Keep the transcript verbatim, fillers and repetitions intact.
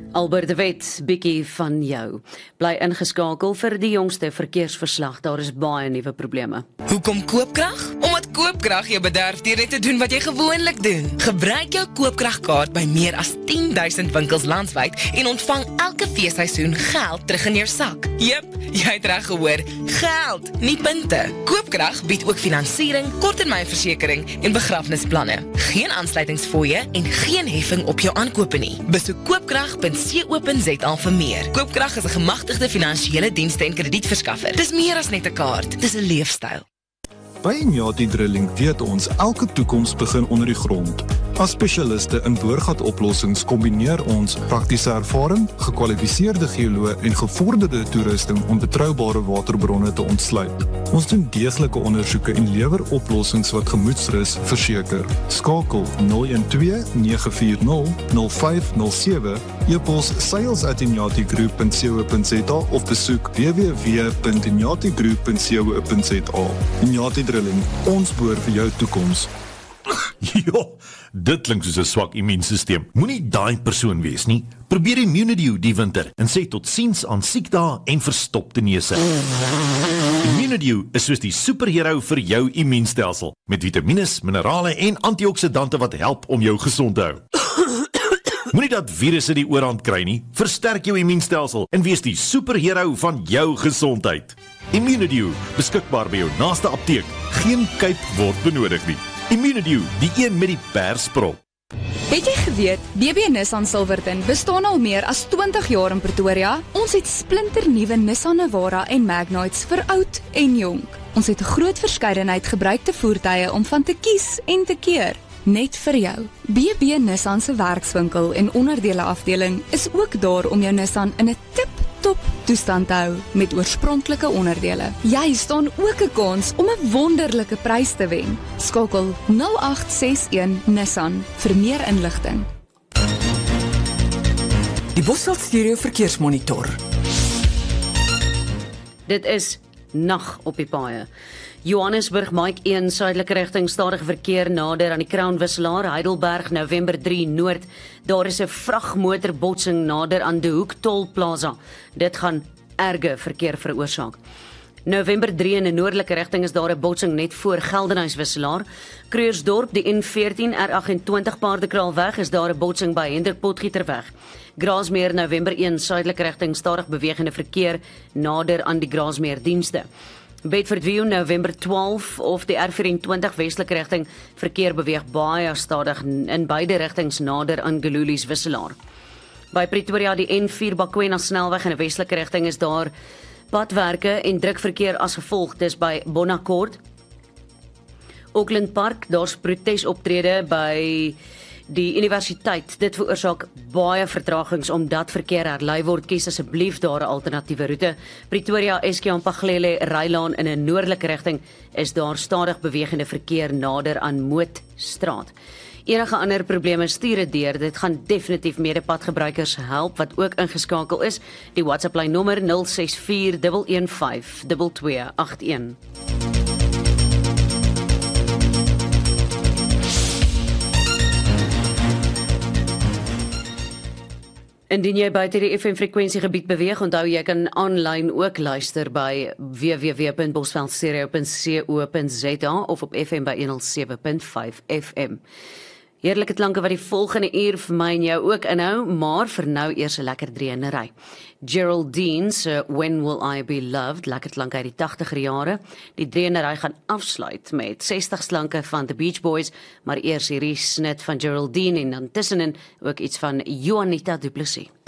Albert de Wet, bietjie van jou. Bly ingeskakel vir die jongste verkeersverslag. Daar is baie nuwe probleme. Hoekom koopkrag? Omdat koopkrag jou bederf deur net te doen wat jy gewoonlik doen. Gebruik jou koopkragkaart by meer as tien duisend winkels landwyd en ontvang elke feesseisoen geld terug in jou sak. Jep, jy het reg gehoor. Geld, nie punte. Koopkrag bied ook finansiering, korttermynversekering en begrafnisplanne. Geen aansluitingsfooie en geen heffing op jou aankope nie. Besoek koopkrag punt co punt za vir meer. Koopkrag is 'n gemagtigde finansiële dienste en kredietverskaffer. Dis meer as net 'n kaart, dis 'n leefstyl. By Inyati Drilling weet ons elke toekoms begin onder die grond. As spesialiste in boorgatoplossings kombineer ons praktiese ervaring, gekwalifiseerde geoloë en gevorderde toerusting om betroubare waterbronne te ontsluit. Ons doen deeglike ondersoeke en lewer oplossings wat gemoedsrus verseker. Skakel nul een twee nege vier nul nul vyf nul sewe, e-pos sales at inyati group punt co punt za of besoek w w w punt inyati group punt co punt za. Inyati Drilling, ons boor vir jou toekoms. Ja, dit klink soos 'n swak immuunstelsel. Moenie daai persoon wees nie. Probeer Immunidio die winter en sê totsiens aan siekdae en verstopte neuse. Immunidio is soos die superhero vir jou immuunstelsel, met vitamines, minerale en antioksidante wat help om jou gesond te hou. Moenie dat virusse die oorhand kry nie. Versterk jou immuunstelsel en wees die superhero van jou gesondheid. Immunidio, beskikbaar by jou naaste apteek. Geen kuip word benodig nie. Immunidio, die een met die persprop. Het jy geweet, B B Nissan Silverton bestaan al meer as twintig jaar in Pretoria? Ons het splinternuwe Nissan Navara en Magnites vir oud en jonk. Ons het 'n groot verskeidenheid gebruikte voertuie om van te kies en te keer. Net vir jou. B B Nissan se werkswinkel en onderdele afdeling is ook daar om jou Nissan in 'n tip-top toestand te hou met oorspronklike onderdele. Jy staan ook 'n kans om 'n wonderlike prys te wen. Skakel nul agt ses een Nissan vir meer inligting. Die Bosveld Stereo Verkeersmonitor. Dit is nag op die paaie. Johannesburg Mike een suidelike rigting stadige verkeer nader aan die Crown Wisselaar, Heidelberg November drie Noord. Daar is 'n vragmotorbotsing nader aan De Hoek Toll Plaza. Dit gaan erge verkeer veroorsaak. November drie in 'n noordelike rigting is daar 'n botsing net voor Geldenhuys Wisselaar. Krugersdorp die N veertien R agt-en-twintig Paardekraalweg is daar 'n botsing by Hendrik Potgieterweg. Grasmeer November een suidelike rigting stadig bewegende verkeer nader aan die Grasmeer dienste. Bedfordview November twaalf of die R vyf-en-twintig westelike rigting verkeer beweeg baie stadig in beide rigtings nader aan Gelulies Wisselaar. By Pretoria die N vier Bakwena snelweg in 'n westelike rigting is daar padwerke en drukverkeer as gevolg. Dis by Bonaccord. Auckland Park, daar's protesoptrede by die universiteit. Dit veroorsaak baie vertragings omdat verkeer herlei word. Kies asseblief daar 'n alternatiewe roete. Pretoria Eskeampaghlele Rylaan in 'n noordelike rigting is daar stadig bewegende verkeer nader aan Mootstraat. Enige ander probleme stuur dit deur. Dit gaan definitief medepadgebruikers help wat ook ingeskakel is. Die WhatsApp lyn nommer nul ses vier een een vyf twee twee agt een. Indien jy buite die F M-frekwensiegebied beweeg, onthou jy kan aanlyn ook luister by w w w punt bosveldstereo punt co punt za of op F M by honderd sewe punt vyf F M. Heerlike klanke wat die volgende uur vir my en jou ook inhou, maar vir nou eers 'n lekker dreenery. Geraldine se When Will I Be Loved, lekker klanke uit die tagtiger jare. Die dreenery gaan afsluit met sestig klanke van The Beach Boys, maar eers hierdie snit van Geraldine en dan tussenin ook iets van Juanita Du Plessis.